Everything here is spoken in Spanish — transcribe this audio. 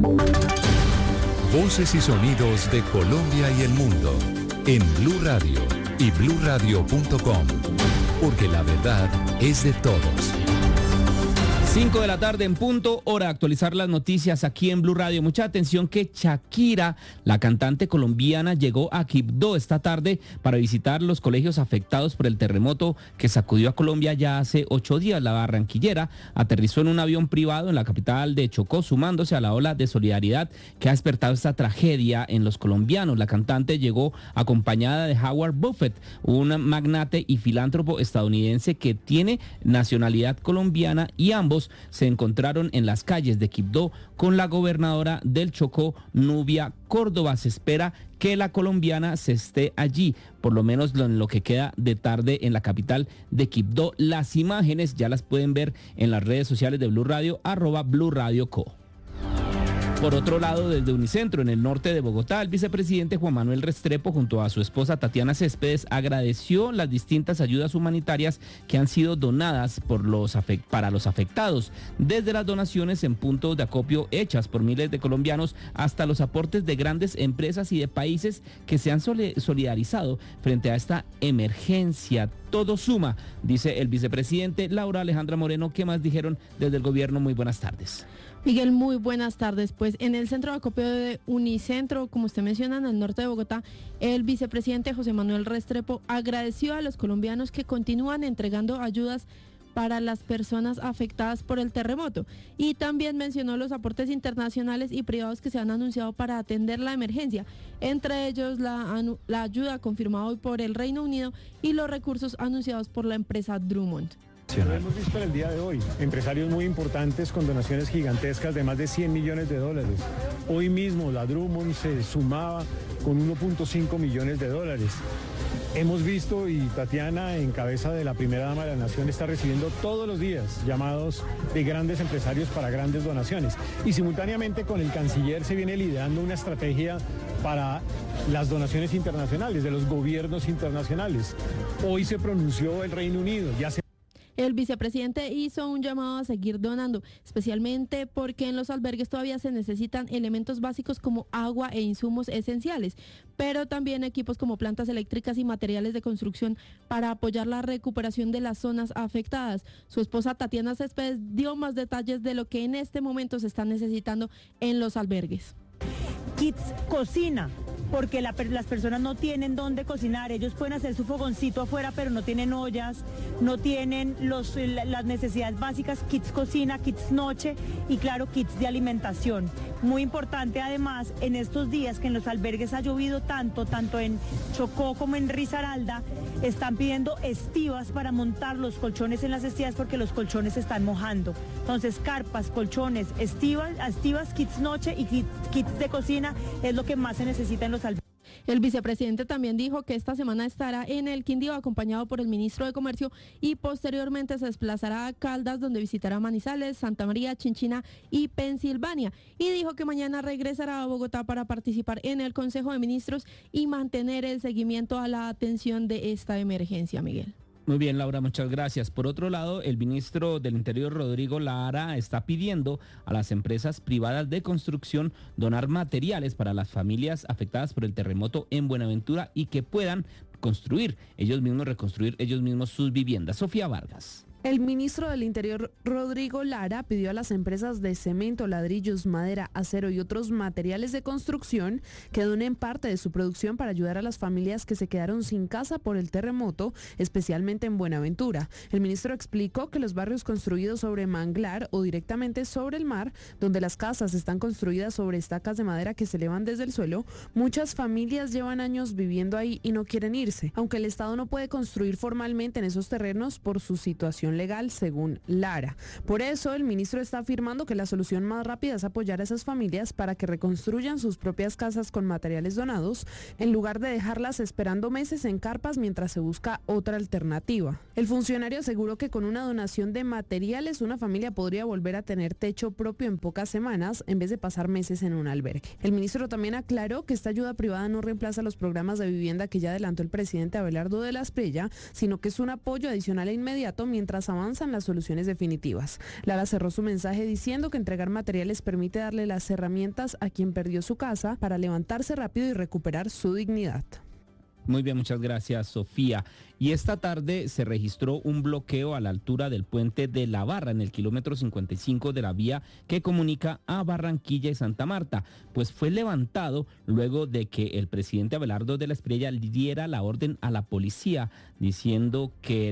Voces y sonidos de Colombia y el mundo en Blue Radio y bluradio.com, porque la verdad es de todos. 5 de la tarde en punto, hora de actualizar las noticias aquí en Blue Radio. Mucha atención que Shakira, la cantante colombiana, llegó a Quibdó esta tarde para visitar los colegios afectados por el terremoto que sacudió a Colombia ya hace 8 días. La barranquillera aterrizó en un avión privado en la capital de Chocó, sumándose a la ola de solidaridad que ha despertado esta tragedia en los colombianos. La cantante llegó acompañada de Howard Buffett, un magnate y filántropo estadounidense que tiene nacionalidad colombiana, y ambos se encontraron en las calles de Quibdó con la gobernadora del Chocó, Nubia Córdoba. Se espera que la colombiana se esté allí, por lo menos en lo que queda de tarde en la capital de Quibdó. Las imágenes ya las pueden ver en las redes sociales de Blue Radio, @BlueRadioCo. Por otro lado, desde Unicentro, en el norte de Bogotá, el vicepresidente Juan Manuel Restrepo, junto a su esposa Tatiana Céspedes, agradeció las distintas ayudas humanitarias que han sido donadas para los afectados, desde las donaciones en puntos de acopio hechas por miles de colombianos hasta los aportes de grandes empresas y de países que se han solidarizado frente a esta emergencia. Todo suma, dice el vicepresidente. Laura Alejandra Moreno, ¿qué más dijeron desde el gobierno? Muy buenas tardes. Miguel, muy buenas tardes. Pues en el centro de acopio de Unicentro, como usted menciona, en el norte de Bogotá, el vicepresidente José Manuel Restrepo agradeció a los colombianos que continúan entregando ayudas para las personas afectadas por el terremoto, y también mencionó los aportes internacionales y privados que se han anunciado para atender la emergencia, entre ellos la ayuda confirmada hoy por el Reino Unido y los recursos anunciados por la empresa Drummond. Lo hemos visto en el día de hoy, empresarios muy importantes con donaciones gigantescas de más de 100 millones de dólares. Hoy mismo la Drummond se sumaba con 1.5 millones de dólares. Hemos visto, y Tatiana, en cabeza de la primera dama de la nación, está recibiendo todos los días llamados de grandes empresarios para grandes donaciones. Y simultáneamente con el canciller se viene liderando una estrategia para las donaciones internacionales, de los gobiernos internacionales. Hoy se pronunció el Reino Unido, ya se... El vicepresidente hizo un llamado a seguir donando, especialmente porque en los albergues todavía se necesitan elementos básicos como agua e insumos esenciales, pero también equipos como plantas eléctricas y materiales de construcción para apoyar la recuperación de las zonas afectadas. Su esposa Tatiana Céspedes dio más detalles de lo que en este momento se está necesitando en los albergues. Kits cocina, porque las personas no tienen dónde cocinar. Ellos pueden hacer su fogoncito afuera, pero no tienen ollas, no tienen las necesidades básicas. Kits cocina, kits noche y claro, kits de alimentación. Muy importante además en estos días que en los albergues ha llovido tanto en Chocó como en Risaralda, están pidiendo estivas para montar los colchones en las estivas porque los colchones se están mojando. Entonces carpas, colchones, estivas, kits noche y kits de cocina es lo que más se necesita en los albergues. El vicepresidente también dijo que esta semana estará en el Quindío acompañado por el ministro de Comercio y posteriormente se desplazará a Caldas, donde visitará Manizales, Santa María, Chinchina y Pensilvania. Y dijo que mañana regresará a Bogotá para participar en el Consejo de Ministros y mantener el seguimiento a la atención de esta emergencia, Miguel. Muy bien, Laura, muchas gracias. Por otro lado, el ministro del Interior, Rodrigo Lara, está pidiendo a las empresas privadas de construcción donar materiales para las familias afectadas por el terremoto en Buenaventura y que puedan reconstruir ellos mismos sus viviendas. Sofía Vargas. El ministro del Interior, Rodrigo Lara, pidió a las empresas de cemento, ladrillos, madera, acero y otros materiales de construcción que donen parte de su producción para ayudar a las familias que se quedaron sin casa por el terremoto, especialmente en Buenaventura. El ministro explicó que los barrios construidos sobre manglar o directamente sobre el mar, donde las casas están construidas sobre estacas de madera que se elevan desde el suelo, muchas familias llevan años viviendo ahí y no quieren irse, aunque el Estado no puede construir formalmente en esos terrenos por su situación legal, según Lara. Por eso, el ministro está afirmando que la solución más rápida es apoyar a esas familias para que reconstruyan sus propias casas con materiales donados, en lugar de dejarlas esperando meses en carpas mientras se busca otra alternativa. El funcionario aseguró que con una donación de materiales, una familia podría volver a tener techo propio en pocas semanas, en vez de pasar meses en un albergue. El ministro también aclaró que esta ayuda privada no reemplaza los programas de vivienda que ya adelantó el presidente Abelardo de la Espriella, sino que es un apoyo adicional e inmediato mientras mientras avanzan las soluciones definitivas. Lara cerró su mensaje diciendo que entregar materiales permite darle las herramientas a quien perdió su casa para levantarse rápido y recuperar su dignidad. Muy bien, muchas gracias, Sofía. Y esta tarde se registró un bloqueo a la altura del puente de La Barra, en el kilómetro 55 de la vía que comunica a Barranquilla y Santa Marta, pues fue levantado luego de que el presidente Abelardo de la Espriella diera la orden a la policía, diciendo que